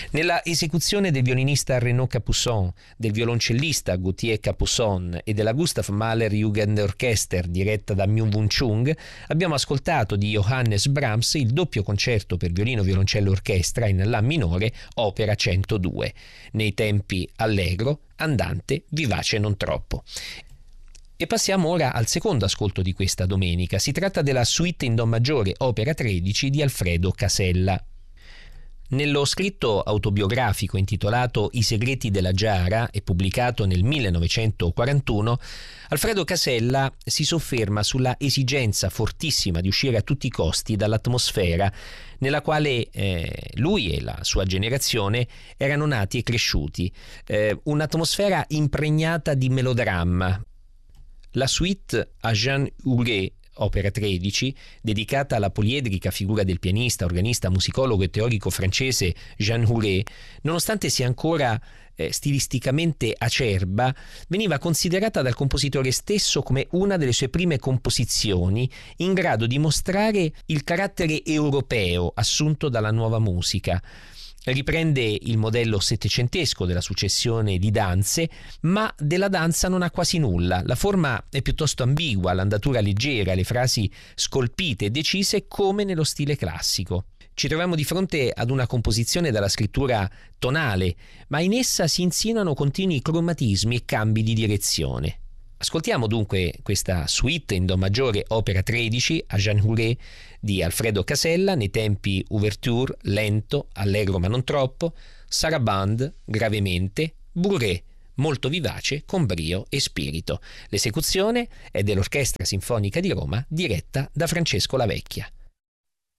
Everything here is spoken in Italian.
Nella esecuzione del violinista Renaud Capuçon, del violoncellista Gauthier Capuçon e della Gustav Mahler Jugendorchester diretta da Myung-Whun Chung, abbiamo ascoltato di Johannes Brahms il doppio concerto per violino, violoncello e orchestra in La minore, opera 102, nei tempi allegro, andante, vivace non troppo. E passiamo ora al secondo ascolto di questa domenica. Si tratta della suite in do maggiore, opera 13 di Alfredo Casella. Nello scritto autobiografico intitolato I segreti della Giara e pubblicato nel 1941, Alfredo Casella si sofferma sulla esigenza fortissima di uscire a tutti i costi dall'atmosfera nella quale lui e la sua generazione erano nati e cresciuti, un'atmosfera impregnata di melodramma. La suite a Jean Houret, opera 13, dedicata alla poliedrica figura del pianista, organista, musicologo e teorico francese Jean Houret, nonostante sia ancora stilisticamente acerba, veniva considerata dal compositore stesso come una delle sue prime composizioni in grado di mostrare il carattere europeo assunto dalla nuova musica. Riprende il modello settecentesco della successione di danze, ma della danza non ha quasi nulla. La forma è piuttosto ambigua, l'andatura leggera, le frasi scolpite e decise come nello stile classico. Ci troviamo di fronte ad una composizione dalla scrittura tonale, ma in essa si insinuano continui cromatismi e cambi di direzione. Ascoltiamo dunque questa suite in do maggiore, opera 13 a Jean Houret di Alfredo Casella, nei tempi ouverture, lento, allegro ma non troppo, sarabande, gravemente, bourrée, molto vivace, con brio e spirito. L'esecuzione è dell'Orchestra Sinfonica di Roma, diretta da Francesco Lavecchia.